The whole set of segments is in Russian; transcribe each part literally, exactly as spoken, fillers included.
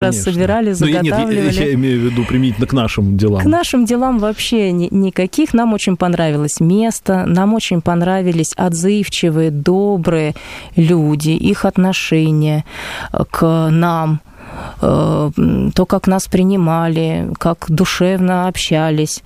раз собирали, заготавливали. Нет, я, я имею в виду применительно к нашим делам. К нашим делам вообще ни, никаких. Нам очень понравилось место, нам очень понравились отзывчивые, добрые люди, их отношение к нам, то, как нас принимали, как душевно общались.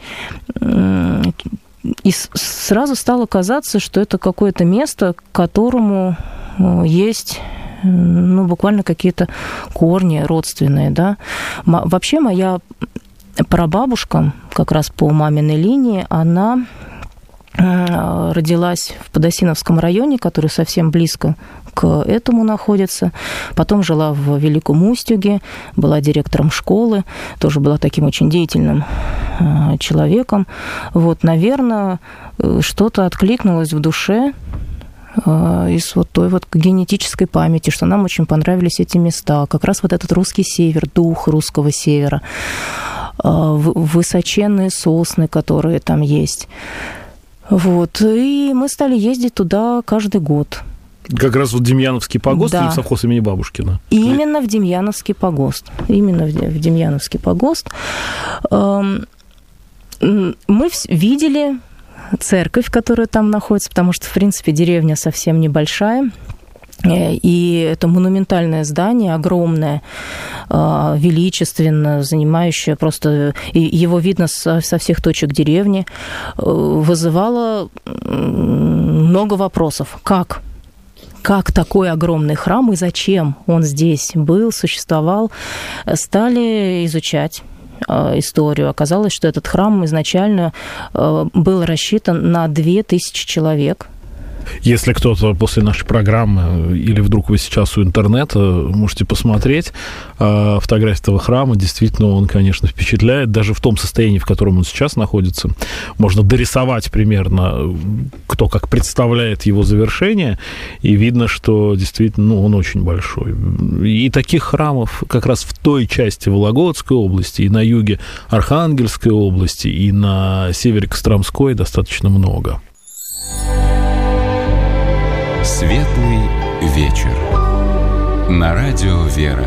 И сразу стало казаться, что это какое-то место, к которому есть, ну, буквально какие-то корни родственные, да. Вообще моя прабабушка, как раз по маминой линии, она родилась в Подосиновском районе, который совсем близко к этому находится. Потом жила в Великом Устюге, была директором школы, тоже была таким очень деятельным человеком. Вот, наверное, что-то откликнулось в душе из вот той вот генетической памяти, что нам очень понравились эти места. Как раз вот этот русский север, дух русского севера, высоченные сосны, которые там есть. Вот. И мы стали ездить туда каждый год. Как раз вот Демьяновский погост, да, или совхоз имени Бабушкина? Именно в Демьяновский погост. Именно в Демьяновский погост. Мы видели церковь, которая там находится, потому что, в принципе, деревня совсем небольшая. И это монументальное здание, огромное, величественно, занимающее просто... И его видно со, со всех точек деревни. Вызывало много вопросов. Как? Как такой огромный храм и зачем он здесь был, существовал? Стали изучать историю. Оказалось, что этот храм изначально был рассчитан на две тысячи человек. Если кто-то после нашей программы или вдруг вы сейчас у интернета, можете посмотреть э, фотографии этого храма. Действительно, он, конечно, впечатляет. Даже в том состоянии, в котором он сейчас находится, можно дорисовать примерно, кто как представляет его завершение, и видно, что действительно, ну, он очень большой. И таких храмов как раз в той части Вологодской области, и на юге Архангельской области, и на севере Костромской достаточно много. Светлый вечер. На радио «Вера».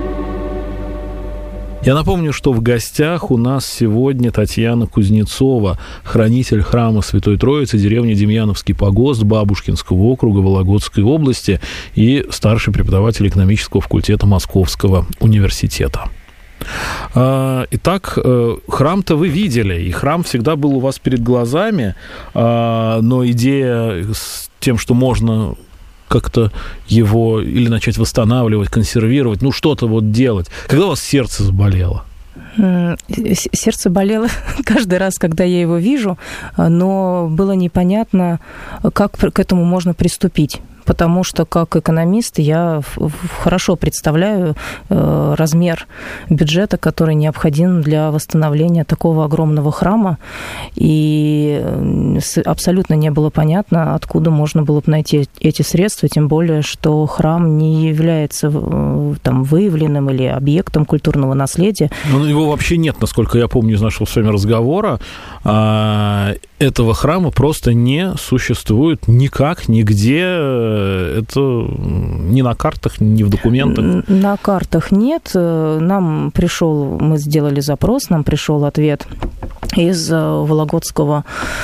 Я напомню, что в гостях у нас сегодня Татьяна Кузнецова, хранитель храма Святой Троицы, деревни Демьяновский погост Бабушкинского округа Вологодской области и старший преподаватель экономического факультета Московского университета. Итак, храм-то вы видели, и храм всегда был у вас перед глазами, но идея с тем, что можно как-то его или начать восстанавливать, консервировать, ну, что-то вот делать. Когда у вас сердце заболело? Сердце болело каждый раз, когда я его вижу, но было непонятно, как к этому можно приступить. Потому что, как экономист, я хорошо представляю размер бюджета, который необходим для восстановления такого огромного храма. И абсолютно не было понятно, откуда можно было бы найти эти средства, тем более, что храм не является там выявленным или объектом культурного наследия. Ну, его вообще нет, насколько я помню из нашего с вами разговора. Этого храма просто не существует никак, нигде. Это ни на картах, ни в документах? На картах нет. Нам пришел, мы сделали запрос, нам пришел ответ из Вологодского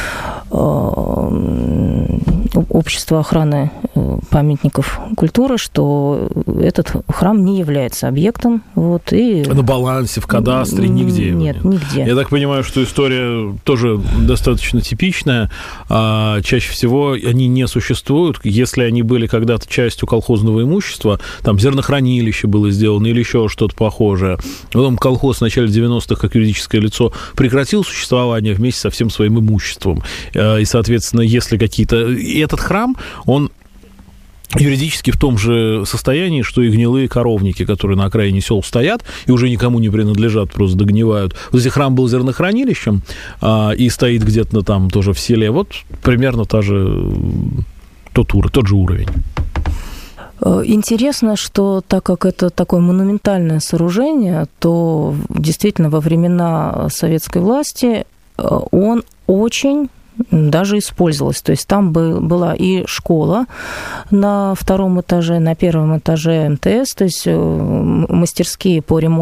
общества охраны памятников культуры, что этот храм не является объектом. Вот, и... На балансе, в кадастре, нигде? Нет, нигде. Я так понимаю, что история тоже достаточно типичная. А чаще всего они не существуют. Если они были когда-то частью колхозного имущества, там зернохранилище было сделано или еще что-то похожее. Потом колхоз в начале девяностых как юридическое лицо прекратил существование вместе со всем своим имуществом. И, соответственно, если какие-то... И этот храм, он юридически в том же состоянии, что и гнилые коровники, которые на окраине сел стоят и уже никому не принадлежат, просто догнивают. Вот если храм был зернохранилищем а, и стоит где-то там тоже в селе, вот примерно та же, тот, ур, тот же уровень. Интересно, что так как это такое монументальное сооружение, то действительно во времена советской власти он очень даже использовалась. То есть там был, была и школа на втором этаже, на первом этаже эм тэ эс, то есть мастерские по ремонту